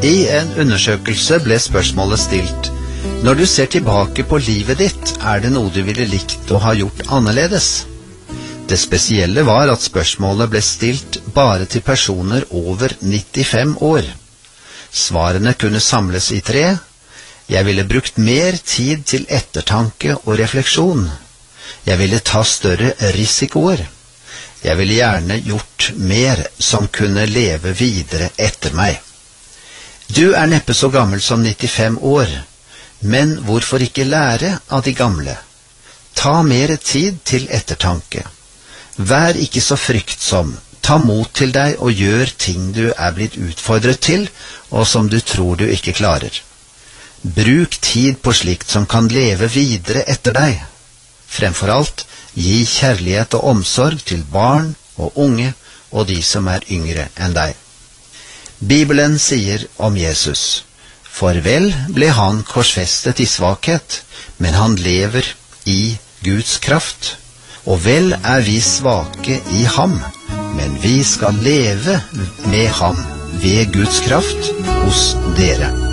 I en undersøkelse ble spørsmålet stilt: når du ser tilbake på livet ditt, det noe du ville likt å ha gjort annerledes? Det spesielle var at spørsmålet ble stilt bare til personer over 95 år. Svarene kunne samles i 3. Jeg ville brukt mer tid til ettertanke og refleksjon. Jeg ville ta større risikoer. Jeg ville gjerne gjort mer som kunne leve videre etter meg. Du neppe så gammel som 95 år, men hvorfor ikke lære av de gamle? Ta mer tid til ettertanke. Vær ikke så fryktsom. Ta mot til deg og gjør ting du blitt utfordret til, og som du tror du ikke klarer. Bruk tid på slikt som kan leve videre etter deg. Fremfor alt, gi kjærlighet og omsorg til barn og unge og de som yngre enn deg. Bibelen sier om Jesus: for vel ble han korsfestet i svakhet, men han lever i Guds kraft. Og vel vi svake i ham, men vi skal leve med ham ved Guds kraft hos dere.